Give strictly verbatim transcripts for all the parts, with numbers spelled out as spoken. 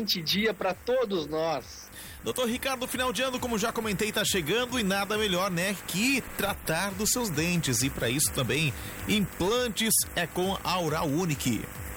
excelente dia para todos nós. Doutor Ricardo, final de ano, como já comentei, tá chegando e nada melhor, né, que tratar dos seus dentes. E para isso também, implantes é com a Oral Unique.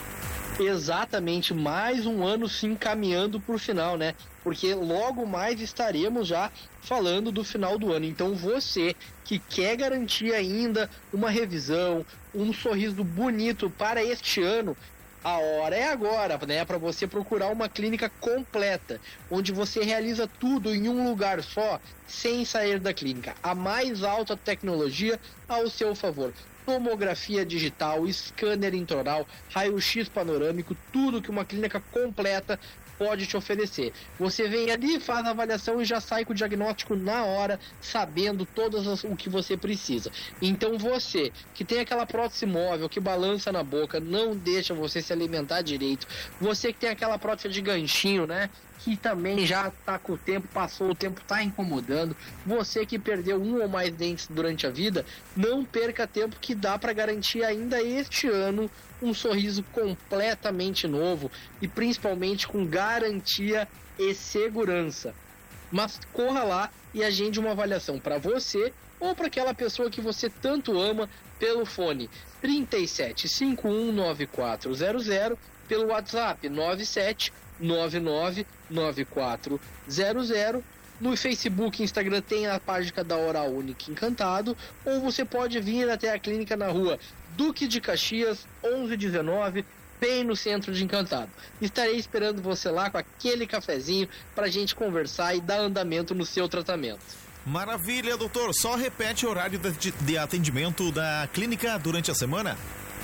Exatamente, mais um ano se encaminhando para o final, né? Porque logo mais estaremos já falando do final do ano. Então você que quer garantir ainda uma revisão, um sorriso bonito para este ano, a hora é agora, né? Para você procurar uma clínica completa, onde você realiza tudo em um lugar só, sem sair da clínica. A mais alta tecnologia ao seu favor. Tomografia digital, scanner intraoral, raio-x panorâmico, tudo que uma clínica completa pode te oferecer. Você vem ali, faz a avaliação e já sai com o diagnóstico na hora, sabendo todas as, o que você precisa. Então você, que tem aquela prótese móvel que balança na boca, não deixa você se alimentar direito, você que tem aquela prótese de ganchinho, né, que também já tá com o tempo, passou o tempo, tá incomodando, você que perdeu um ou mais dentes durante a vida, não perca tempo, que dá para garantir ainda este ano um sorriso completamente novo e principalmente com garantia e segurança. Mas corra lá e agende uma avaliação para você ou para aquela pessoa que você tanto ama pelo fone trinta e sete, cinquenta e um, noventa e quatro zero zero, pelo WhatsApp nove sete nove nove nove quatro zero zero. No Facebook e Instagram tem a página da Oral Unique Encantado, ou você pode vir até a clínica na rua Duque de Caxias, onze dezenove, bem no centro de Encantado. Estarei esperando você lá com aquele cafezinho pra gente conversar e dar andamento no seu tratamento. Maravilha, doutor. Só repete o horário de, de atendimento da clínica durante a semana.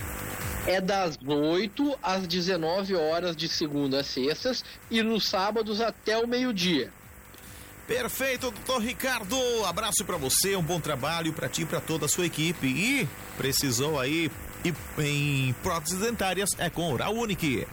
É das oito às dezenove horas de segunda a sextas e nos sábados até o meio-dia. Perfeito, doutor Ricardo. Abraço para você, um bom trabalho para ti e para toda a sua equipe. E precisou aí e, em próteses dentárias é com Oral Unique.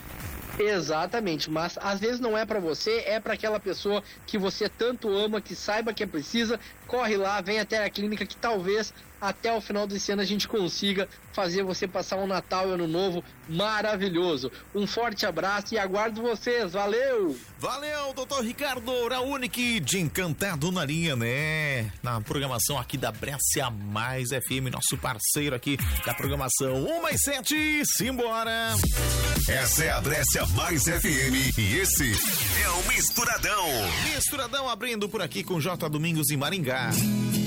Exatamente, mas às vezes não é para você, é para aquela pessoa que você tanto ama, que saiba que é precisa. Corre lá, vem até a clínica que talvez até o final desse ano a gente consiga fazer você passar um Natal e Ano Novo maravilhoso. Um forte abraço e aguardo vocês, valeu! Valeu, doutor Ricardo, Oral Unique de Encantado na linha, né? Na programação aqui da Brescia Mais F M, nosso parceiro aqui da programação um mais sete, simbora! Essa é a Brescia Mais F M e esse é o Misturadão. Misturadão abrindo por aqui com J. Domingos e Maringá.